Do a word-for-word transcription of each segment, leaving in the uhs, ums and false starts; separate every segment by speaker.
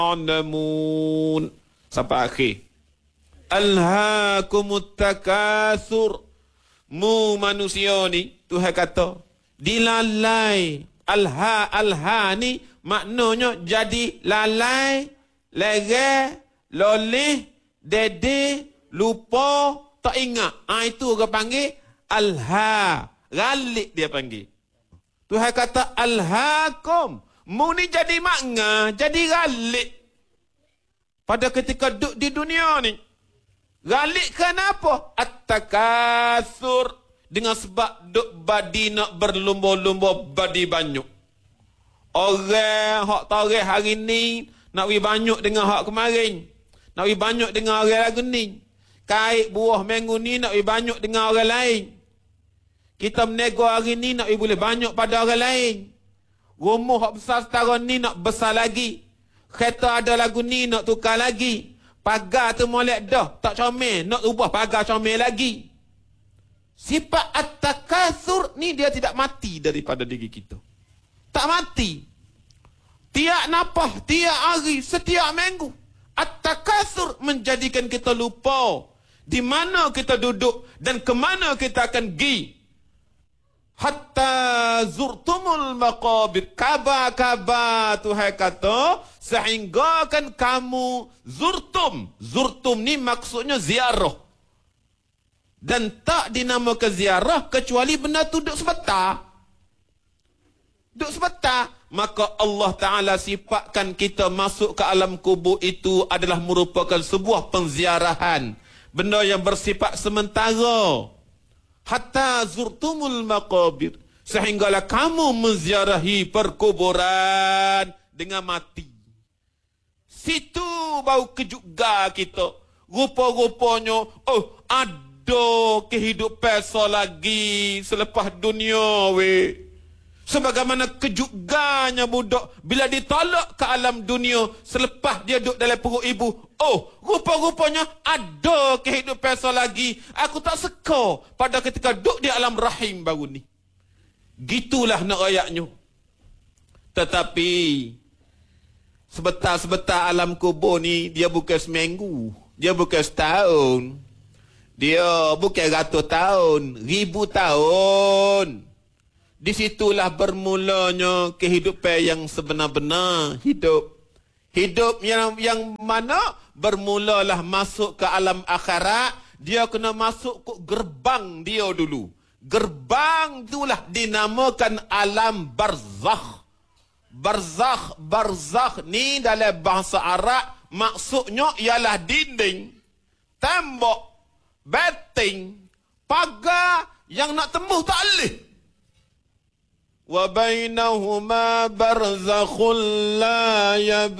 Speaker 1: ta'lamun. Sampai akhir. Alhaakumut takatsur. Mu manusia ni, Tuhan kata, dilalai. Alha, alha ni maknanya jadi lalai, lereh, loleh, dede, lupa, tak ingat. Ah itu orang panggil alha. Galik dia panggil. Tuhan kata alhaakum. Mu ni jadi makna, jadi galik. Pada ketika duduk di dunia ni. Galik kenapa? At-takatsur. Dengan sebab duk badi nak berlumba-lumba badi banyak. Orang hak tarikh hari ni nak wi banyak dengan hak kemarin. Nak wi banyak dengan orang lagu ni. Kait buah minggu ni nak wi banyak dengan orang lain. Kita menego hari ni nak wi boleh banyak pada orang lain. Rumah hak besar setara ni nak besar lagi. Kereta ada lagu ni nak tukar lagi. Pagar tu molek dah tak comel, nak ubah pagar comel lagi. Sifat at-takatsur ni dia tidak mati daripada diri kita. Tak mati. Tiap napah, tiap hari, setiap minggu. At-takatsur menjadikan kita lupa di mana kita duduk dan ke mana kita akan pergi. Hatta zurtumul maqabir. Kabar-kabar Tuhan kata, sehingga kan kamu zurtum. Zurtum ni maksudnya ziarah. Dan tak dinamakan ziarah kecuali benda tu duduk sebentar. Duduk sebentar. Maka Allah Ta'ala sifatkan kita masuk ke alam kubur itu adalah merupakan sebuah penziarahan. Benda yang bersifat sementara. Hatta zurtumul maqabir. Sehinggalah kamu menziarahi perkuburan dengan mati. Situ bau kejuga kita. Rupa-rupanya, oh ada kehidupan so lagi selepas dunia we. Sebagaimana kejuganya budak bila ditolak ke alam dunia selepas dia duduk dalam perut ibu. Oh, rupa-rupanya ada kehidupan so lagi. Aku tak seka pada ketika duduk di alam rahim baru ni. Gitulah nak ayatnya. Tetapi sebentar-sebentar alam kubur ni dia bukan seminggu, dia bukan setahun. Dia bukan ratus tahun, ribu tahun. Disitulah bermulanya kehidupan yang sebenar-benar hidup. Hidup yang yang mana bermulalah masuk ke alam akhirat. Dia kena masuk ke gerbang dia dulu. Gerbang itulah dinamakan alam barzakh. Barzakh, barzakh ni dalam bahasa Arab maksudnya ialah dinding, tembok, betting, pagar yang nak tembus tak boleh. Wa bainahuma barzakhun la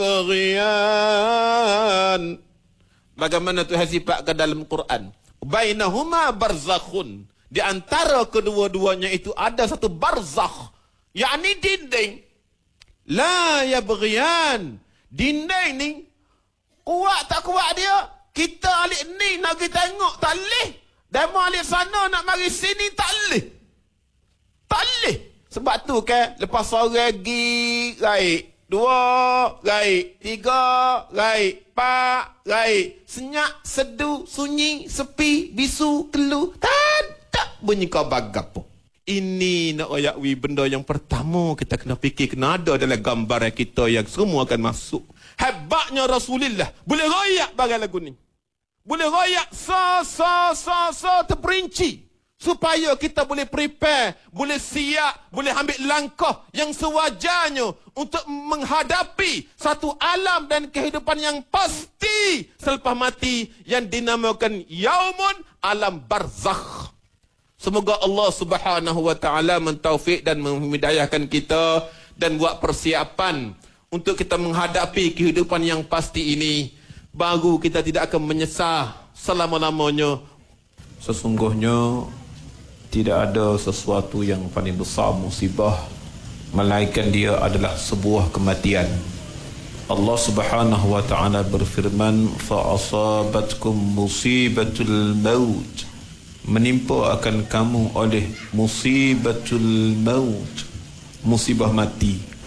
Speaker 1: yabghiyan. Bagaimana Tuhan sifatkan dalam Quran? Bainahuma barzakhun. Di antara kedua-duanya itu ada satu barzakh, yakni dinding. La yabghiyan. Dinding ni kuat tak kuat dia? Kita alik ni nak kita tengok tak leh. Demo alik sana nak mari sini tak leh. Tak leh. Sebab tu kan lepas sore gi raik, dua raik, tiga raik, empat raik, senyap, sedu, sunyi, sepi, bisu, keluh, tak tak bunyi kau bagap. Ini nak ayak wi benda yang pertama kita kena fikir, kena ada dalam gambaran kita yang semua akan masuk. Hebatnya Rasulullah boleh royak bagai lagu ni. Boleh royak so so so so terperinci supaya kita boleh prepare, boleh siap, boleh ambil langkah yang sewajarnya untuk menghadapi satu alam dan kehidupan yang pasti selepas mati yang dinamakan yaumun alam barzakh. Semoga Allah Subhanahu wa taala mentaufiq dan menghidayahkan kita dan buat persiapan untuk kita menghadapi kehidupan yang pasti ini. Baru kita tidak akan menyesal selama-lamanya. Sesungguhnya tidak ada sesuatu yang paling besar musibah melainkan dia adalah sebuah kematian. Allah Subhanahu wa taala berfirman, fa asabatkum musibatul maut. Menimpa akan kamu oleh musibatul maut, musibah mati.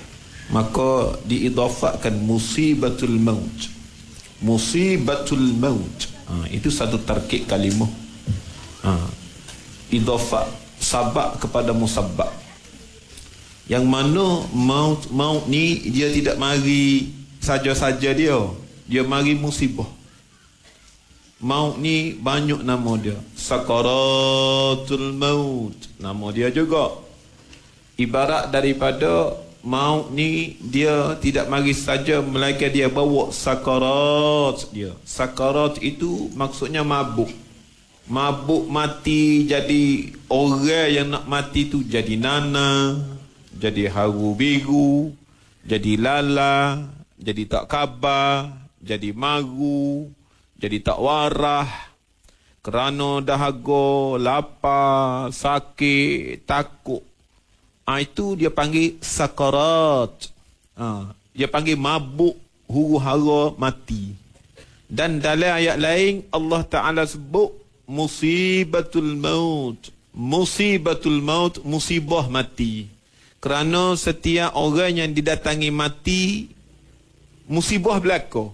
Speaker 1: maka diidafahkan musibatul maut. Musibatul maut. Ha, itu satu tarkib kalimah. Ha, idafah sabab kepada musabbab. Yang mana maut maut ni dia tidak mari saja-saja dia. Dia mari musibah. Maut ni banyak nama dia. Sakaratul maut. Nama dia juga. Ibarat daripada maut ni dia tidak mari saja, melainkan dia bawa sakarat dia. Sakarat itu maksudnya mabuk. Mabuk mati, jadi orang yang nak mati tu jadi nana, jadi haru biru, jadi lala, jadi tak khabar, jadi maru, jadi tak warah, kerana dahaga, lapar, sakit, takut. Ha, itu dia panggil sakarat. Ha, dia panggil mabuk, huru-hara, mati. Dan dalam ayat lain Allah Ta'ala sebut musibatul maut. Musibatul maut, musibah mati. Kerana setiap orang yang didatangi mati, musibah berlaku.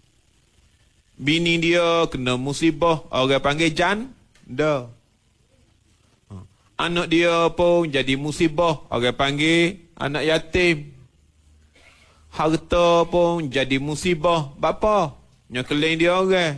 Speaker 1: Bini dia kena musibah, orang panggil janda. Anak dia pun jadi musibah, orang panggil anak yatim. Harta pun jadi musibah, bapa nyekeling dia orang.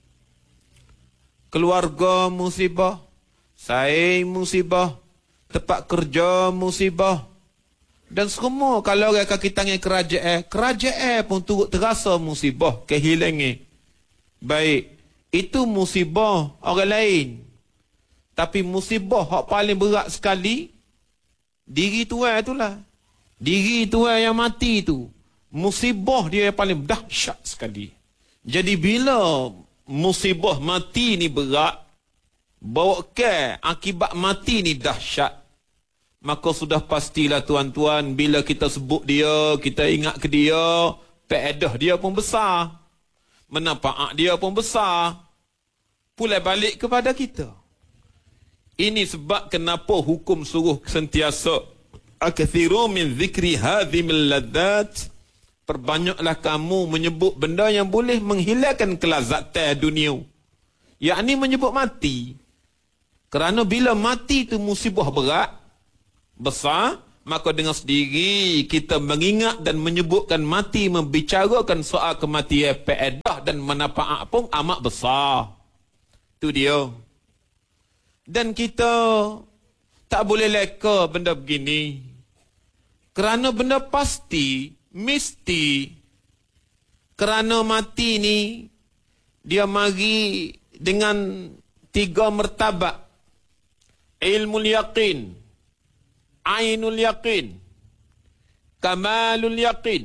Speaker 1: Keluarga musibah, saing musibah, tempat kerja musibah. Dan semua kalau orang kaki tangan kerajaan, kerajaan pun turut terasa musibah, kehilangan. Baik, itu musibah orang lain. Tapi musibah yang paling berat sekali, diri tuan itulah. Diri tuan yang mati itu. Musibah dia yang paling dahsyat sekali. Jadi bila musibah mati ni berat, bawa ke akibat mati ni dahsyat, maka sudah pastilah tuan-tuan, bila kita sebut dia, kita ingat ke dia, faedah dia pun besar. Manfaat dia pun besar. Pulai balik kepada kita. Ini sebab kenapa hukum suruh sentiasa akathiru min zikri hadhimil ladhat. Perbanyaklah kamu menyebut benda yang boleh menghilangkan kelazatan dunia. Yakni menyebut mati. Kerana bila mati itu musibah berat, besar, maka dengan sendiri kita mengingat dan menyebutkan mati, membicarakan soal kematian, faedah dan manfaat pun amat besar. Itu dia. Dan kita tak boleh leka benda begini. Kerana benda pasti, mesti. Kerana mati ni, dia mari dengan tiga martabat. Ilmul yaqin, ainul yaqin, kamalul yaqin.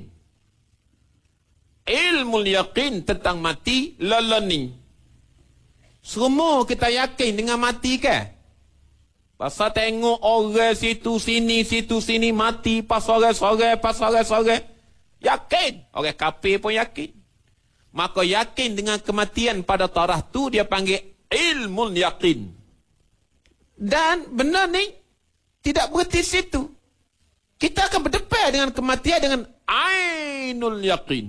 Speaker 1: Ilmul yaqin tentang mati, lalani. Semua kita yakin dengan mati ke? Pasal tengok orang situ sini, situ sini mati, pas sore-sore, pas sore-sore. Yakin. Orang kafir pun yakin. Maka yakin dengan kematian pada tarah tu dia panggil ilmul yaqin. Dan benda ni tidak berhenti situ. Kita akan berdepan dengan kematian dengan ainul yaqin.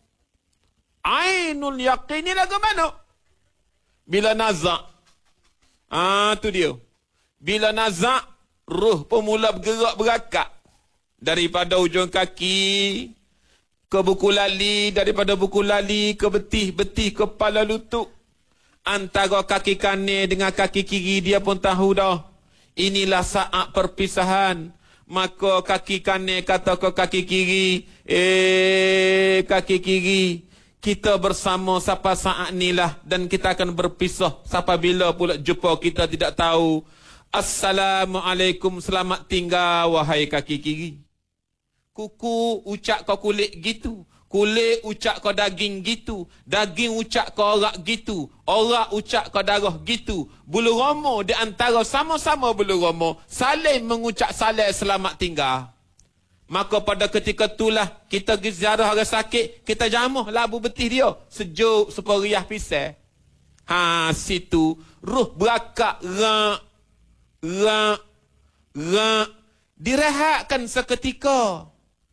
Speaker 1: Ainul yaqin ni lagu mana? Bila nazak. Ah, tu dia. Bila nazak, ruh pun mula bergerak berakak. Daripada ujung kaki ke buku lali, daripada buku lali ke betih, betih ke kepala lutut. Antara kaki kanan dengan kaki kiri dia pun tahu dah. Inilah saat perpisahan. Maka kaki kanan kata ke kaki kiri, eh kaki kiri, kita bersama sampai saat inilah dan kita akan berpisah sampai bila pula jumpa kita tidak tahu. Assalamualaikum, selamat tinggal wahai kaki kiri. Kuku ucap kau kulit gitu, kulit ucap kau daging gitu, daging ucap kau orak gitu, orak ucap kau darah gitu. Bulu roma di antara sama-sama bulu roma saling mengucap salam selamat tinggal. Maka pada ketika itulah kita pergi ziarah orang sakit, kita jamuh labu betih dia, sejuk seperiah pisang. Ha, situ ruh berakak, rak, rak, rak, direhatkan seketika.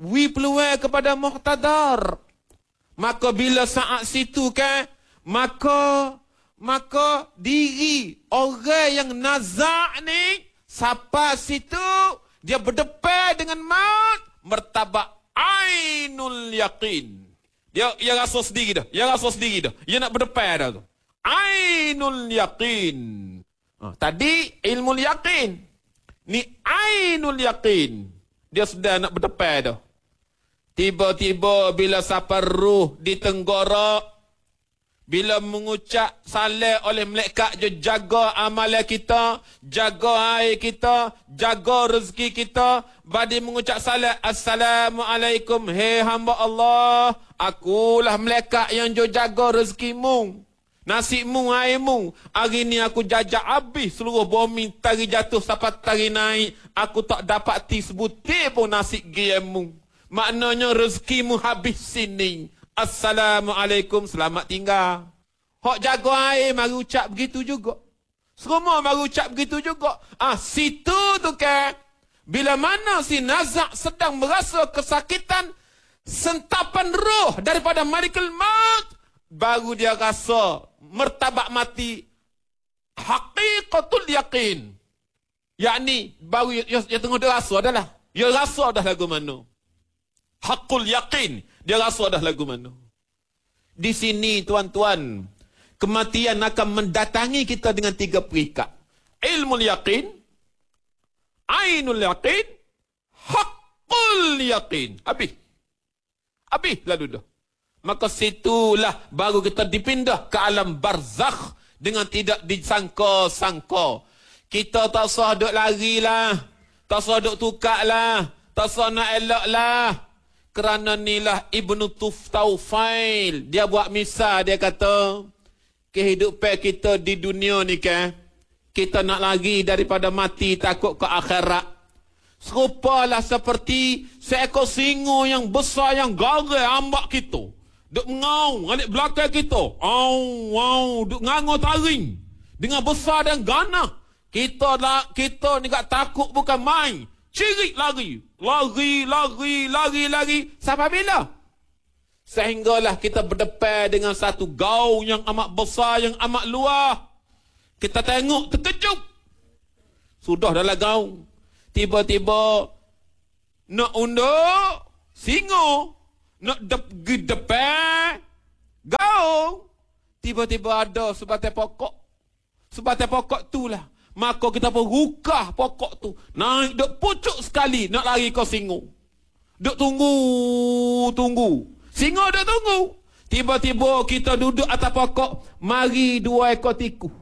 Speaker 1: wi peluang kepada muhtadar. Maka bila saat situ kan, maka maka diri orang yang nazak ni sampai situ dia berdepan dengan maut, martabat ainul yaqin. Dia dia rasa sendiri dah. Dia rasa sendiri dah. Dia nak berdepan dah tu. Ainul yaqin. Ha, tadi ilmu yaqin. Ni ainul yaqin. Dia sudah nak berdepan dah. Tiba-tiba bila sampai ruh di tenggorok, bila mengucap salam oleh malaikat, dia jaga amalan kita, jaga air kita, jaga rezeki kita. Badi mengucap salam, Assalamualaikum, hei hamba Allah, akulah malaikat yang jo jaga rezekimu, nasimu, airmu. Hari ni aku jajak habis seluruh bumi, tari jatuh sampai tari naik. Aku tak dapat ti sebutir pun nasi giamu. Maknanya rezekimu habis sini. Assalamualaikum, selamat tinggal. Hak jaga air mari ucap begitu juga. Semua mari ucap begitu juga. Ah, situ tu kan, bila mana si nazak sedang merasa kesakitan, sentapan roh daripada malaikat maut, baru dia rasa martabat mati haqiqatul yaqin. Yakni baru dia, dia tengah dia rasa dah lah. Dia rasa dah lagu mana. Hakul yaqin. Dia rasa dah lagu mana. Di sini tuan-tuan, kematian akan mendatangi kita dengan tiga perikat. Ilmu yaqin, ainul yaqin, hakul yaqin. Habis. Habis lalu dah. Maka situlah baru kita dipindah ke alam barzakh dengan tidak disangka-sangka. Kita tak usah duk lari lah. Tak usah duk tukar lah. Tak usah nak elok lah. Kerana inilah Ibnu Tuftaufil. Dia buat misal, dia kata, kehidupan kita di dunia ni kan, kita nak lari daripada mati takut ke akhirat. Serupalah seperti seekor singa yang besar yang garai ambak kita. Duk mengaung alik belakang kita. Au, au, duk ngango taring. Dengan besar dan ganah. Kita lah, kita ni tak takut bukan main. Cirit lari. Lari, lari, lari, lari. Sampai bila? Sehinggalah kita berdepan dengan satu gaung yang amat besar, yang amat luar. Kita tengok, terkejut. Sudah dalam gaung. Tiba-tiba nak unduk singa, nak pergi de- depan gaung. Tiba-tiba ada sebatai pokok. Sebatai pokok tu lah. Maka kita pun rukah pokok tu. Naik duk pucuk sekali nak lari ke singa. Duk tunggu, tunggu. Singa duk tunggu. Tiba-tiba kita duduk atas pokok. Mari dua ekor tikus.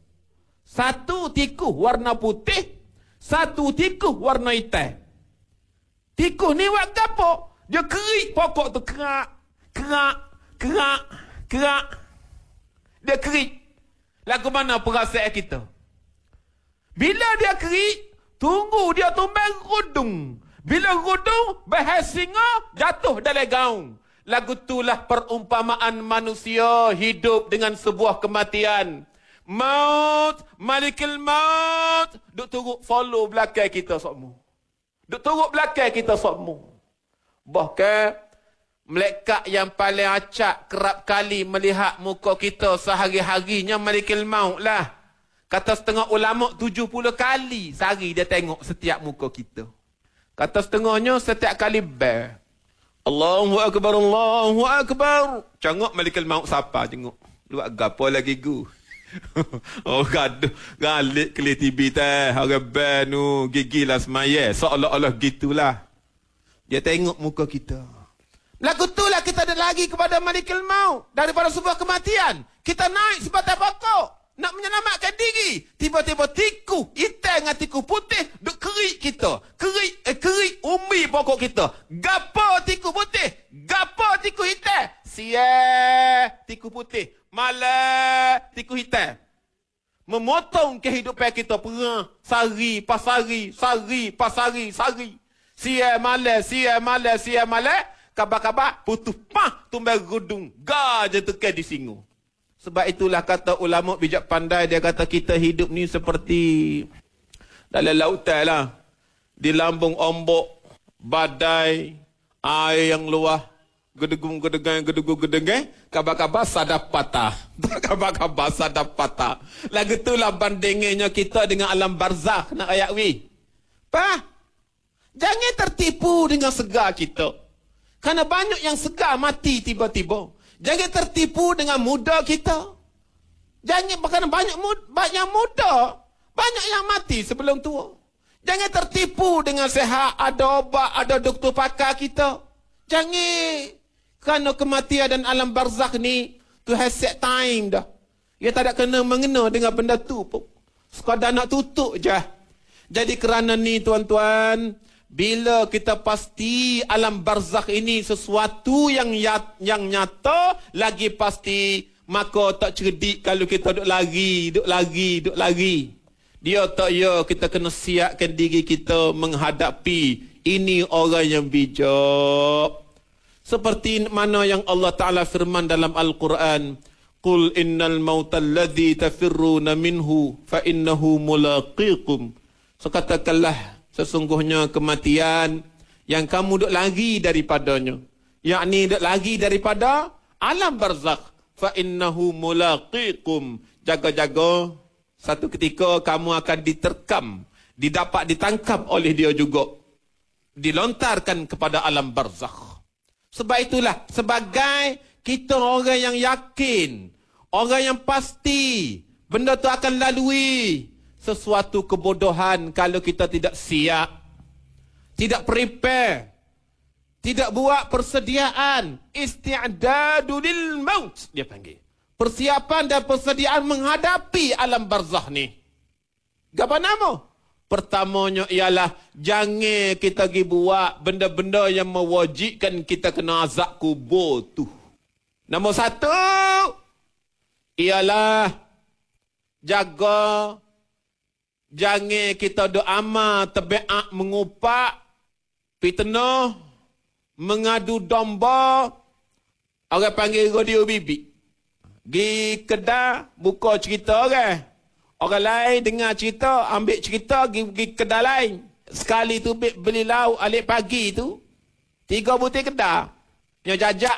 Speaker 1: Satu tikus warna putih. Satu tikus warna hitam. Tikus ni buat apa? Dia kerik pokok tu. Kerak, kerak, kerak, kerak. Dia kerik. Lagu mana perasaan kita? Bila dia kerik, tunggu dia tumbang rudung. Bila rudung, bahas singa, jatuh dalam gaung. Lagu itulah perumpamaan manusia hidup dengan sebuah kematian. Maut, malikil maut, duk turut follow belakang kita semua. Duk turut belakang kita semua. Bahkan, malaikat yang paling acak kerap kali melihat muka kita sehari-harinya malikil maut lah. Kata setengah ulama tujuh puluh kali sehari dia tengok setiap muka kita. Kata setengahnya setiap kali ber. Allahu Akbar, Allahu Akbar. Cengok malikul maut siapa cengok. Luak gapo lagi gu. Oh gaduh. Galik keli T V teh. Orang ber nu gigi lah semaya. Seolah-olah gitulah. Dia tengok muka kita. Lagu tu lah kita ada lagi kepada malikul maut. Daripada sebuah kematian. Kita naik sebatas pokok. Nak menyelamatkan diri. Tiba-tiba tikus hitam dengan tikus putih duk kerik kita. Kerik, eh, kerik umi pokok kita. Gapo tikus putih? Gapo tikus hitam? Sia tikus putih. Malah tikus hitam. Memotong kehidupan kita perang. Sari, pasari, sari, pasari, sari. Sia malah, sia malah, sia malah. Kabar-kabar putus pah tumbang gudung. Ga je tekan di singa. Sebab itulah kata ulama bijak pandai, dia kata kita hidup ni seperti dalam lautan lah. Di lambung ombak, badai, Air yang luah. Gedegung gedegang gedegung gedegang. Kabar-kabar sadap patah. Kabar-kabar sadap patah. Lagu itulah bandingannya kita dengan alam barzakh nak ayat wi. Pa, jangan tertipu dengan segar kita. Kerana banyak yang segar mati tiba-tiba. Jangan tertipu dengan muda kita. Jangan, kerana banyak muda, banyak muda, banyak yang mati sebelum tua. Jangan tertipu dengan sehat, ada obat, ada doktor pakar kita. Jangan. Kerana kematian dan alam barzakh ni, Tuhan set time dah. Dia tak ada kena mengena dengan benda tu pun. Sekadar nak tutup je. Jadi kerana ni tuan-tuan, bila kita pasti alam barzakh ini sesuatu yang yang nyata, lagi pasti, maka tak cerdik kalau kita duk lari, duk lari, duk lari. Dia tak ya kita kena siapkan diri kita menghadapi ini orang yang bijak. Seperti mana yang Allah Ta'ala firman dalam Al-Quran, Qul innal mautal ladzi tafirruna minhu fa innahu mulaqikum. So katakanlah, sesungguhnya kematian yang kamu duk lari daripadanya, yakni duk lari daripada alam barzakh, fa innahu mulaqikum. Jaga-jaga, satu ketika kamu akan diterkam, didapat ditangkap oleh dia juga, dilontarkan kepada alam barzakh. Sebab itulah, sebagai kita orang yang yakin, orang yang pasti, benda tu akan lalui, sesuatu kebodohan kalau kita tidak siap, tidak prepare, tidak buat persediaan, isti'dadu lil maut, dia panggil. Persiapan dan persediaan menghadapi alam barzakh ni. Apa nama? Pertamanya ialah jangan kita pergi buat benda-benda yang mewajibkan kita kena azab kubur tu. Nombor satu ialah jaga jangan kita duk amal tabiat mengupak, fitnah, mengadu domba. Orang panggil radio bibi. Gi kedai buka cerita orang. Okay? Orang lain dengar cerita, ambil cerita, pergi, pergi kedai lain. Sekali tu beli lauk alik pagi tu, tiga butir kedai. Dia jajak.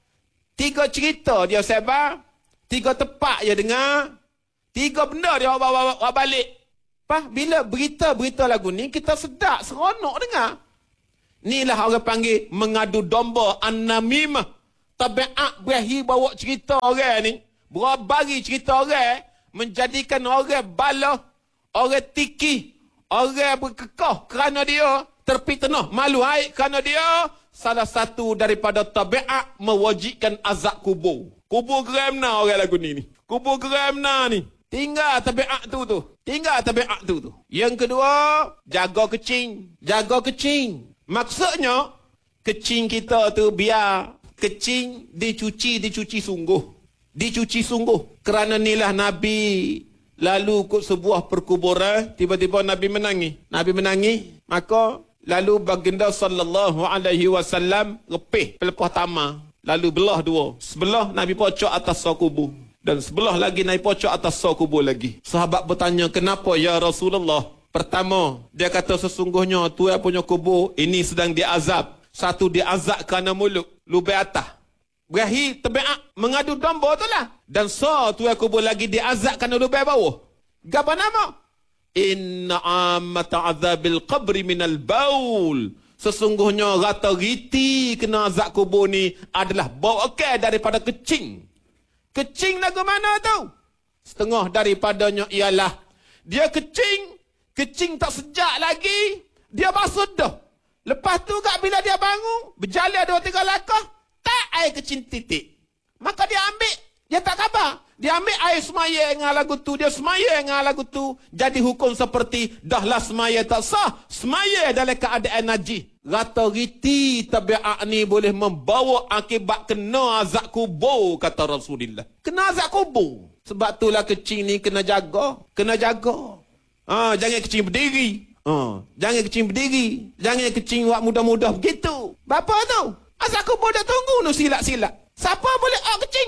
Speaker 1: Tiga cerita dia sebar, tiga tepak dia dengar, tiga benda dia bawa, bawa balik. Pah, bila berita-berita lagu ni, kita sedap, seronok dengar. Inilah orang panggil mengadu domba, an-namimah. Tabiat berahi bawa cerita orang ni, berabari cerita orang, menjadikan orang bala, orang tiki, orang berkekah kerana dia terfitnah, malu aib kerana dia salah satu daripada tabiat mewajibkan azab kubur. Kubur geramna orang lagu ni ni. Kubur geramna ni. Tinggal tabiat tu tu. Tinggal tabiat tu tu. Yang kedua, jaga kecing. Jaga kecing. Maksudnya, kecing kita tu biar kecing dicuci, dicuci sungguh. Dicuci sungguh. Kerana inilah Nabi lalu ke sebuah perkuburan, tiba-tiba Nabi menangis. Nabi menangis, maka lalu baginda sallallahu alaihi wasallam repih pelepah tamar, lalu belah dua. Sebelah Nabi pocok atas sah kubur, dan sebelah lagi Nabi pocok atas sah kubur lagi. Sahabat bertanya, kenapa ya Rasulullah? Pertama, dia kata sesungguhnya Tuhan punya kubur ini sedang diazab. Satu diazab kerana mulut, lubai atas. Berahi tabiat mengadu domba tu lah. Dan so tu aku boleh lagi diazab kerana lubai bawah. Gapa nama? Inna ammata azabil qabri minal baul. Sesungguhnya rata-riti kena azab kubur ni adalah bau okey daripada kecing. Kecing lagu mana tu? Setengah daripadanya ialah dia kecing, kecing tak sejak lagi, dia basuh dah. Lepas tu kat bila dia bangun, berjalan dua tiga langkah, tak air kecing titik. Maka dia ambil, dia tak khabar. Dia ambil air semaya dengan lagu tu, dia semaya dengan lagu tu. Jadi hukum seperti, dahlah semaya tak sah, semaya dalam keadaan najis. Rata-riti tabiat ni boleh membawa akibat kena azab kubur, kata Rasulullah. Kena azab kubur. Sebab itulah kecing ni kena jaga. Kena jaga. Ha, jangan kecing berdiri. Ha, jangan kecing berdiri. Jangan kecing buat mudah-mudah begitu. Bapa tu? Azab kubur dah tunggu nu silap-silap. Siapa boleh oh kecing?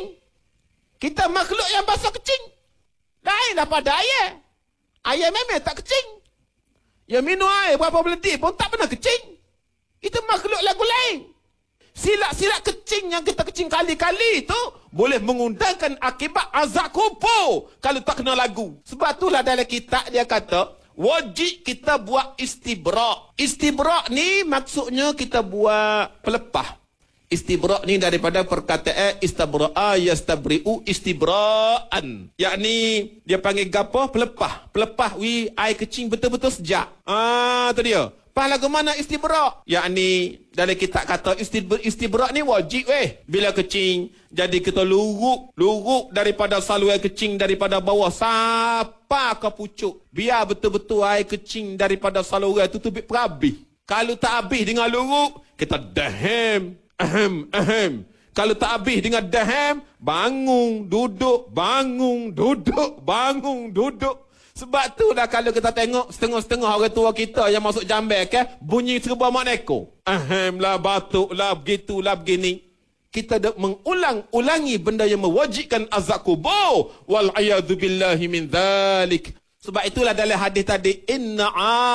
Speaker 1: Kita makhluk yang basah kecing. Lainlah pada ayam. Ayam memang tak kecing. Yang minum air berapa beledi pun tak pernah kecing. Itu makhluk lagu lain. Silat-silat kecing yang kita kecing kali-kali tu boleh mengundangkan akibat azab kubur kalau tak kena lagu. Sebab itulah dalam kitab dia kata wajib kita buat istibrak. Istibrak ni maksudnya kita buat pelepah. Istibrak ni daripada perkataan istabra'a yastabri'u istibra'an. Yakni dia panggil gapo? Pelepah. Pelepah wi air kecing betul-betul sejak. Ah, tu dia. Pas lagu mana istibrak? Yakni dalam kitab kata istibrak, istibrak ni wajib weh. Bila kecing jadi kita luruk, luruk daripada saluran kecing daripada bawah sampai ke pucuk. Biar betul-betul air kecing daripada saluran tu tubik perhabis. Kalau tak habis dengan luruk, kita dahem. Ahem, ahem. Kalau tak habis dengan daham, bangun, duduk, bangun, duduk, bangun, duduk. Sebab tu dah kalau kita tengok setengah-setengah orang tua kita yang masuk jambai ke, bunyi serba mak neko. Ahem lah, batuk lah, begitulah, begini. Kita dah mengulang-ulangi benda yang mewajibkan azab kubur. Wal'ayadu billahi min dhalik. Sebab itulah dalam hadis tadi, inna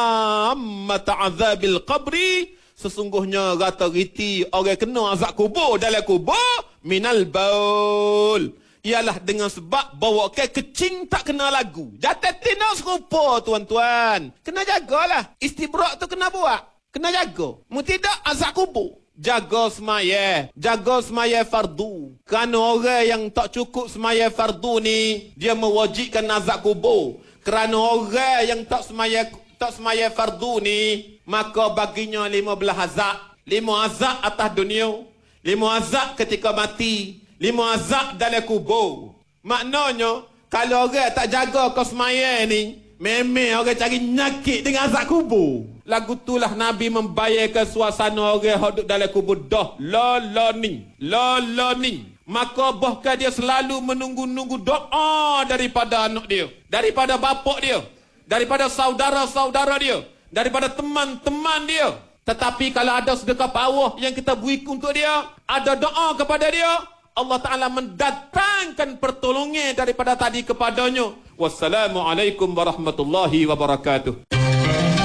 Speaker 1: ammata azabil qabri, sesungguhnya rata-riti orang kena azab kubur dalam kubur minal baul. Ialah dengan sebab bawa ke kecing tak kena lagu. Jatuh tina serupa tuan-tuan. Kena jagalah. Istibrak tu kena buat. Kena jaga. Mu tidak azab kubur. Jaga semaya. Jaga semaya fardu. Kerana orang yang tak cukup semaya fardu ni, dia mewajibkan azab kubur. Kerana orang yang tak semaya tak semaya fardu ni, maka baginya lima belah azab. Lima azab atas dunia, lima azab ketika mati, lima azab dalam kubur. Maknanya kalau orang tak jaga kau semaya ni, memang orang cari nyakit dengan azab kubur. Lagu itulah Nabi membayangkan suasana orang hidup dalam kubur dah loloning, loloning. Maka bahkan dia selalu menunggu-nunggu doa daripada anak dia, daripada bapak dia, daripada saudara-saudara dia, daripada teman-teman dia. Tetapi kalau ada sedekah pahala yang kita beri untuk dia, ada doa kepada dia, Allah Ta'ala mendatangkan pertolongan daripada tadi kepadanya. Wassalamualaikum warahmatullahi wabarakatuh.